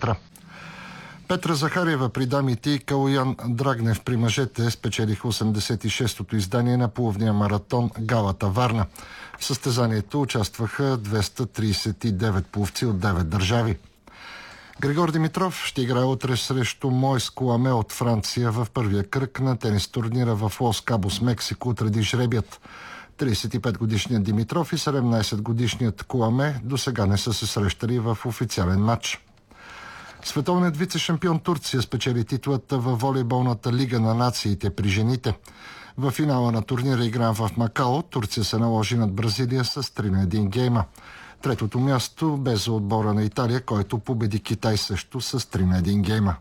км. Петра Захариева при дамите и Калоян Драгнев при мъжете спечелиха 86-тото издание на плувния маратон Галата Варна. В състезанието участваха 239 пловци от 9 държави. Григор Димитров ще играе утре срещу Мойс Куаме от Франция в първия кръг на тенис турнира в Лос Кабос, Мексико. Отреди жребият. 35-годишният Димитров и 17-годишният Куаме досега не са се срещали в официален матч. Световният вице-шампион Турция спечели титлата във волейболната лига на нациите при жените. В финала на турнира, игран в Макао, Турция се наложи над Бразилия с 3-1 гейма. Третото място бе за отбора на Италия, който победи Китай също с 3-1 гейма.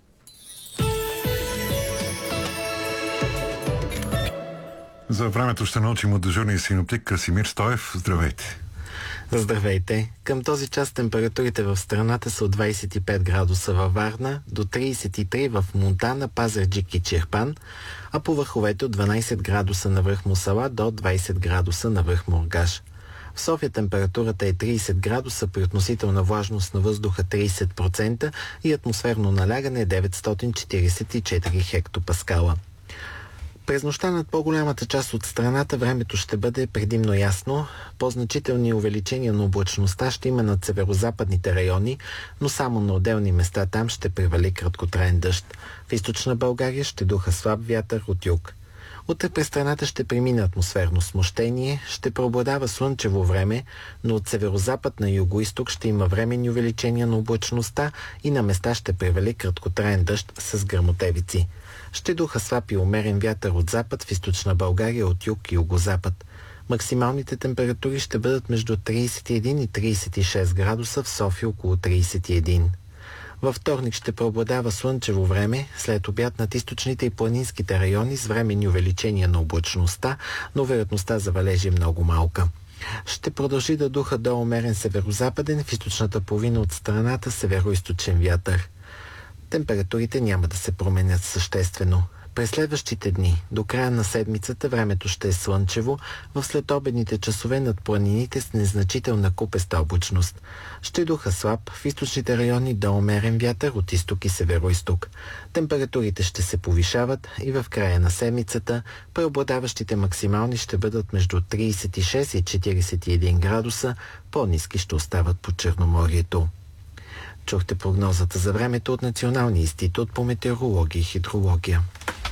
За времето ще научим от дежурния синоптик Красимир Стоев. Здравейте! Здравейте! Към този час температурите в страната са от 25 градуса във Варна до 33 в Монтана, Пазарджик и Чирпан, а по върховете от 12 градуса на връх Мусала до 20 градуса на връх Мургаш. В София температурата е 30 градуса при относителна влажност на въздуха 30% и атмосферно налягане 944 хектопаскала. През нощта над по-голямата част от страната времето ще бъде предимно ясно. По-значителни увеличения на облачността ще има над северозападните райони, но само на отделни места там ще превали краткотраен дъжд. В източна България ще духа слаб вятър от юг. Утре през страната ще премине атмосферно смущение, ще преобладава слънчево време, но от северозапад на югоизток ще има временни увеличения на облачността и на места ще превали краткотраен дъжд с гръмотевици. Ще духа слаб и умерен вятър от запад в източна България, от юг и югозапад. Максималните температури ще бъдат между 31 и 36 градуса, в София около 31. Във вторник ще преобладава слънчево време, след обяд над източните и планинските райони с временни увеличения на облачността, но вероятността за валежи е много малка. Ще продължи да духа до умерен северозападен, в източната половина от страната североизточен вятър. Температурите няма да се променят съществено. През следващите дни, до края на седмицата, времето ще е слънчево, в следобедните часове над планините с незначителна купеста облачност. Ще духа слаб, в източните райони до умерен вятър от изток и североизток. Температурите ще се повишават и в края на седмицата преобладаващите максимални ще бъдат между 36 и 41 градуса, по-ниски ще остават по Черноморието. Чухте прогнозата за времето от Националния институт по метеорология и хидрология.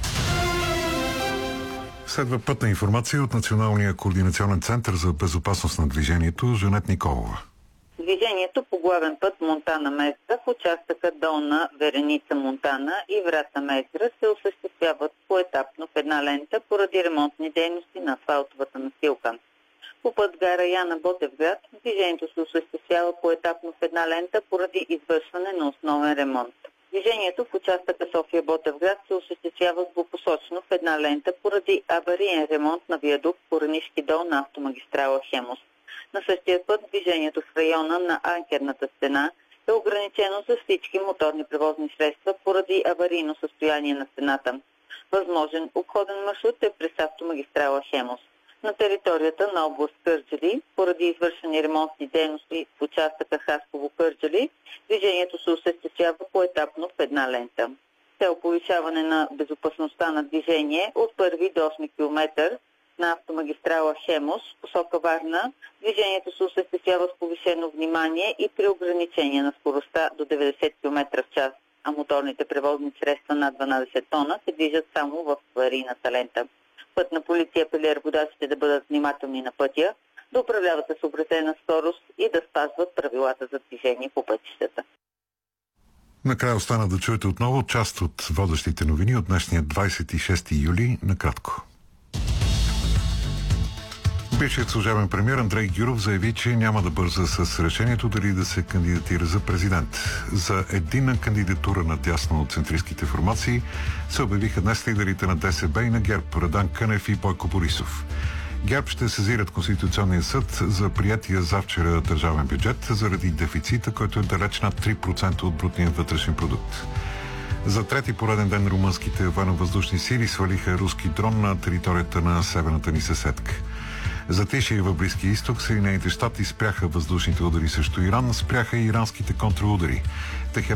Следва пътна информация от Националния координационен център за безопасност на движението. Жанет Николова. Движението по главен път Монтана-Мездра в участъка Долна Вереница-Монтана и Врата-Мездра се осъществяват поетапно в една лента поради ремонтни дейности на асфалтовата настилка. По път гара Яна Ботевград движението се осъществява поетапно в една лента поради извършване на основен ремонт. Движението в участъка София-Ботевград се осъществява двупосочно в една лента поради авариен ремонт на виадукт Коренишки дол на автомагистрала Хемус. На същия път движението в района на анкерната стена е ограничено за всички моторни превозни средства поради аварийно състояние на стената. Възможен обходен маршрут е през автомагистрала Хемус. На територията на област Кърджали, поради извършени ремонтни дейности в участъка Хасково-Кърджали, движението се осъществява поетапно в една лента. С цел повишаване на безопасността на движение от 1 до 8 км на автомагистрала Хемус, посока Варна, движението се осъществява с повишено внимание и при ограничение на скоростта до 90 км в час, а моторните превозни средства над 12 тона се движат само в аварийната лента. Пътна полиция апелира водачите да бъдат внимателни на пътя, да управляват с съобразена скорост и да спазват правилата за движение по пътищата. Накрая остана да чуете отново част от водещите новини от днешния 26 юли, накратко. Бившият служебен премиер Андрей Гюров заяви, че няма да бърза с решението дали да се кандидатира за президент. За единна кандидатура на дясно-центристските формации се обявиха днес лидерите на ДСБ и на ГЕРБ, Радан Кънев и Бойко Борисов. ГЕРБ ще сезират Конституционния съд за приятия завчера държавен бюджет заради дефицита, който е далеч над 3% от брутния вътрешен продукт. За трети пореден ден румънските военновъздушни сили свалиха руски дрон на територията на северната ни съседка. Затишие в Близкия изток, Съединените щати спряха въздушните удари срещу Иран, спряха и иранските контрудари.